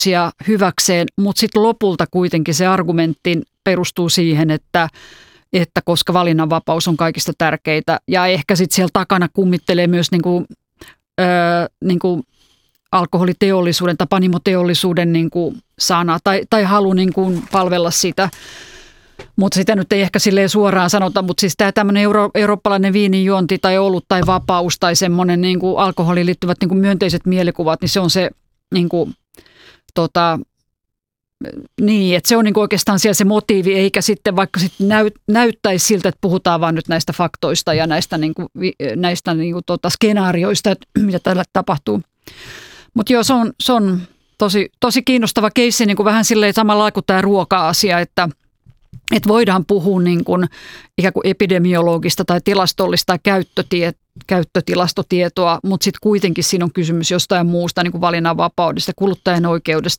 hyväkseen, mutta sitten lopulta kuitenkin se argumentti perustuu siihen, että koska valinnanvapaus on kaikista tärkeintä ja ehkä sitten siellä takana kummittelee myös niinku alkoholiteollisuuden tai panimoteollisuuden niinku sana tai halu niinku palvella sitä. Mutta sitä nyt ei ehkä silleen suoraan sanota, mutta siis tämä tämmöinen eurooppalainen viininjuonti tai olut tai vapaus tai semmoinen niinku alkoholiin liittyvät niinku myönteiset mielikuvat, niin se on se niinku, niin, että se on niinku oikeastaan siellä se motiivi, eikä sitten vaikka sitten näyttäisi siltä, että puhutaan vaan nyt näistä faktoista ja näistä skenaarioista, että mitä tällä tapahtuu. Mutta joo, se on tosi kiinnostava keissi niin kuin vähän silleen samalla kuin tämä ruoka-asia, että voidaan puhua niin kuin ikään kuin epidemiologista tai tilastollista käyttötilastotietoa, mutta sitten kuitenkin siinä on kysymys jostain muusta niin kuin valinnanvapaudesta, kuluttajan oikeudesta